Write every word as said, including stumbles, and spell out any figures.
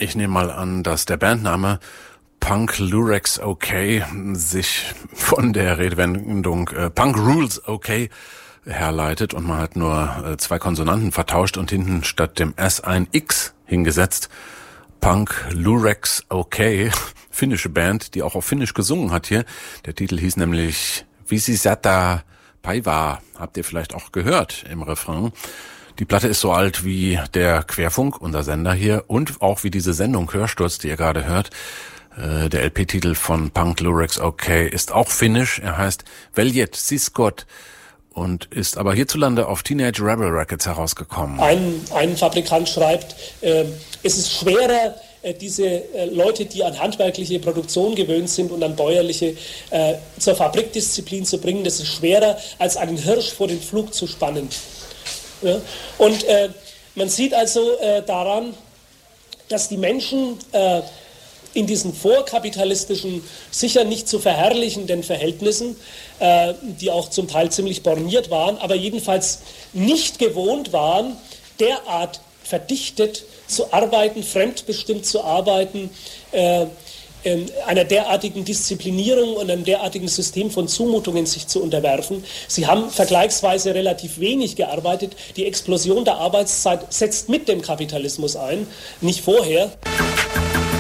Ich nehme mal an, dass der Bandname Punk Lurex OK sich von der Redewendung äh, Punk Rules OK herleitet und man hat nur äh, zwei Konsonanten vertauscht und hinten statt dem S ein X hingesetzt. Punk Lurex OK, finnische Band, die auch auf Finnisch gesungen hat hier. Der Titel hieß nämlich Visisata Paiva, habt ihr vielleicht auch gehört im Refrain. Die Platte ist so alt wie der Querfunk, unser Sender hier, und auch wie diese Sendung Hörsturz, die ihr gerade hört. Äh, der L P-Titel von Punk Lurex OK ist auch finnisch. Er heißt Veljet Siskot und ist aber hierzulande auf Teenage Rebel Records herausgekommen. Ein, ein Fabrikant schreibt, äh, es ist schwerer, äh, diese äh, Leute, die an handwerkliche Produktion gewöhnt sind und an bäuerliche, äh, zur Fabrikdisziplin zu bringen. Das ist schwerer, als einen Hirsch vor den Pflug zu spannen. Ja? Und äh, man sieht also äh, daran, dass die Menschen äh, in diesen vorkapitalistischen, sicher nicht zu verherrlichenden Verhältnissen, äh, die auch zum Teil ziemlich borniert waren, aber jedenfalls nicht gewohnt waren, derart verdichtet zu arbeiten, fremdbestimmt zu arbeiten, äh, in einer derartigen Disziplinierung und einem derartigen System von Zumutungen sich zu unterwerfen. Sie haben vergleichsweise relativ wenig gearbeitet. Die Explosion der Arbeitszeit setzt mit dem Kapitalismus ein, nicht vorher.